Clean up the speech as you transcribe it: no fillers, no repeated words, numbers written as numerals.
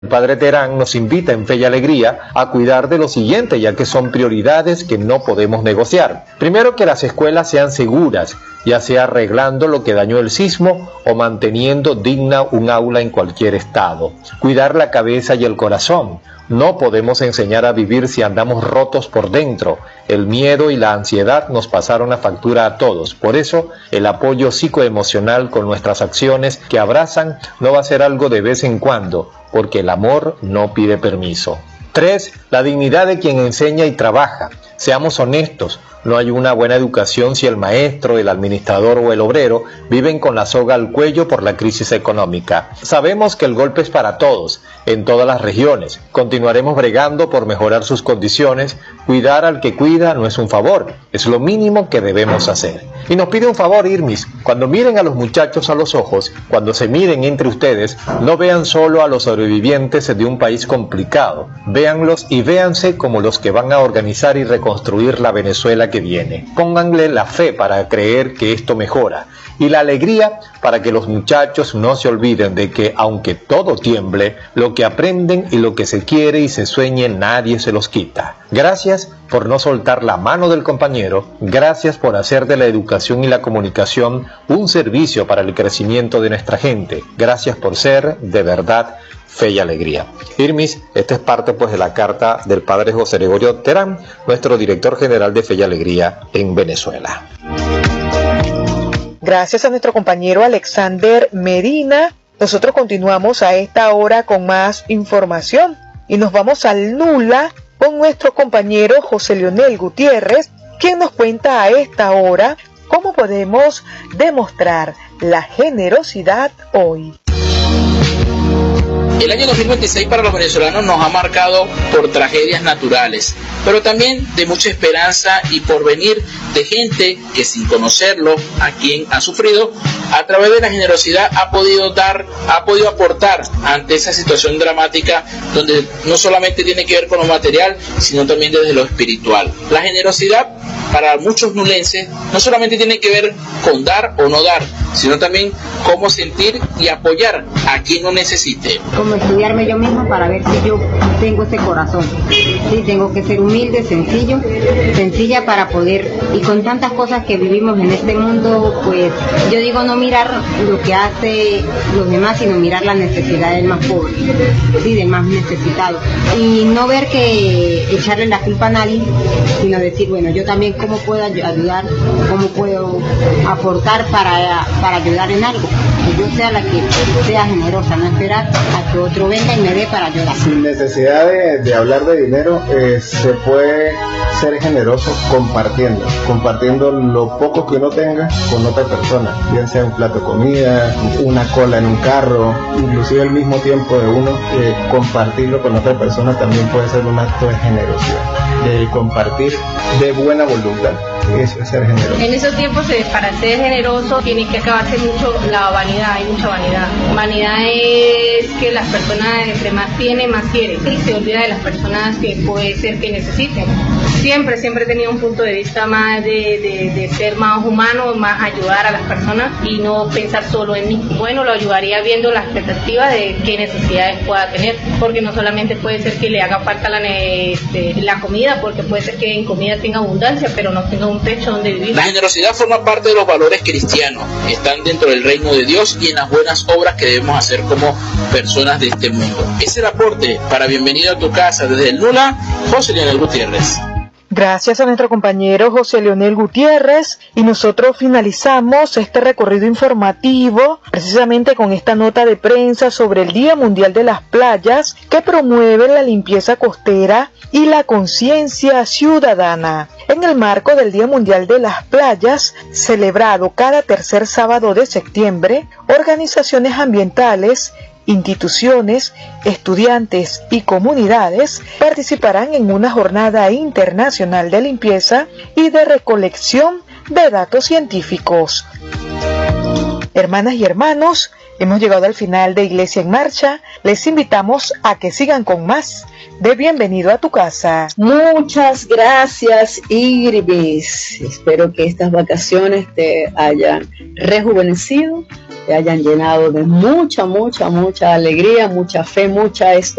El padre Terán nos invita en Fe y Alegría a cuidar de lo siguiente, ya que son prioridades que no podemos negociar. Primero, que las escuelas sean seguras, ya sea arreglando lo que dañó el sismo o manteniendo digna un aula en cualquier estado. Cuidar la cabeza y el corazón. No podemos enseñar a vivir si andamos rotos por dentro. El miedo y la ansiedad nos pasaron la factura a todos. Por eso, el apoyo psicoemocional con nuestras acciones que abrazan no va a ser algo de vez en cuando, porque el amor no pide permiso. 3. La dignidad de quien enseña y trabaja. Seamos honestos, no hay una buena educación si el maestro, el administrador o el obrero viven con la soga al cuello por la crisis económica. Sabemos que el golpe es para todos, en todas las regiones. Continuaremos bregando por mejorar sus condiciones. Cuidar al que cuida no es un favor, es lo mínimo que debemos hacer. Y nos pide un favor, Irmis, cuando miren a los muchachos a los ojos, cuando se miren entre ustedes, no vean solo a los sobrevivientes de un país complicado. Véanlos y véanse como los que van a organizar y reconstruir la Venezuela que viene. Pónganle la fe para creer que esto mejora y la alegría para que los muchachos no se olviden de que aunque todo tiemble, lo que aprenden y lo que se quiere y se sueñe nadie se los quita. Gracias por no soltar la mano del compañero, gracias por hacer de la educación y la comunicación un servicio para el crecimiento de nuestra gente, gracias por ser de verdad Fe y Alegría. Irmis, esta es parte pues de la carta del padre José Gregorio Terán, nuestro director general de Fe y Alegría en Venezuela. Gracias a nuestro compañero Alexander Medina. Nosotros continuamos a esta hora con más información y nos vamos al Nula con nuestro compañero José Leonel Gutiérrez, quien nos cuenta a esta hora cómo podemos demostrar la generosidad hoy. El año 2026 para los venezolanos nos ha marcado por tragedias naturales, pero también de mucha esperanza y porvenir de gente que sin conocerlo, a quien ha sufrido, a través de la generosidad ha podido aportar ante esa situación dramática donde no solamente tiene que ver con lo material, sino también desde lo espiritual. La generosidad para muchos nulenses no solamente tiene que ver con dar o no dar, sino también cómo sentir y apoyar a quien lo necesite. Como estudiarme yo misma para ver si yo tengo ese corazón. Sí, tengo que ser humilde, sencilla para poder, y con tantas cosas que vivimos en este mundo, pues yo digo no mirar lo que hace los demás, sino mirar la necesidad del más pobre, sí, del más necesitado, y no ver que echarle la culpa a nadie, sino decir, bueno, yo también cómo puedo ayudar, cómo puedo aportar para ayudar en algo, que yo sea la que sea generosa, no esperar a que otro venga y me dé para ayudar. Sin necesidad de hablar de dinero, se puede ser generoso compartiendo lo poco que uno tenga con otra persona, bien sea un plato de comida, una cola en un carro, inclusive al mismo tiempo de uno, compartirlo con otra persona también puede ser un acto de generosidad, de compartir de buena voluntad. Eso es ser generoso. En esos tiempos, para ser generoso, tiene que acabarse mucho la vanidad, hay mucha vanidad. Vanidad es que las personas, entre más tienen, más quieren, y se olvida de las personas que puede ser que necesiten. Siempre he tenido un punto de vista más de ser más humano, más ayudar a las personas y no pensar solo en mí. Bueno, lo ayudaría viendo la expectativa de qué necesidades pueda tener, porque no solamente puede ser que le haga falta la comida, porque puede ser que en comida tenga abundancia, pero no tenga un techo donde vivir. La generosidad forma parte de los valores cristianos, están dentro del reino de Dios y en las buenas obras que debemos hacer como personas de este mundo. Es el aporte para Bienvenido a tu Casa desde el Nula, José Leonel Gutiérrez. Gracias a nuestro compañero José Leonel Gutiérrez, y nosotros finalizamos este recorrido informativo precisamente con esta nota de prensa sobre el Día Mundial de las Playas, que promueve la limpieza costera y la conciencia ciudadana. En el marco del Día Mundial de las Playas, celebrado cada tercer sábado de septiembre, organizaciones ambientales, instituciones, estudiantes y comunidades participarán en una jornada internacional de limpieza y de recolección de datos científicos. Hermanas y hermanos, hemos llegado al final de Iglesia en Marcha. Les invitamos a que sigan con más de Bienvenido a tu Casa. Muchas gracias, Irvis. Espero que estas vacaciones te hayan rejuvenecido te hayan llenado de mucha alegría, mucha fe, mucha esperanza.